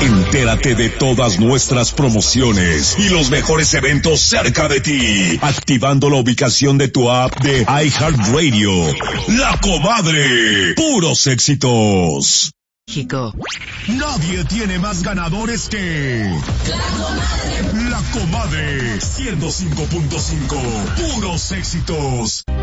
Entérate de todas nuestras promociones y los mejores eventos cerca de ti, activando la ubicación de tu app de iHeartRadio. La Comadre, puros éxitos. México. Nadie tiene más ganadores que La Comadre 105.5, puros éxitos.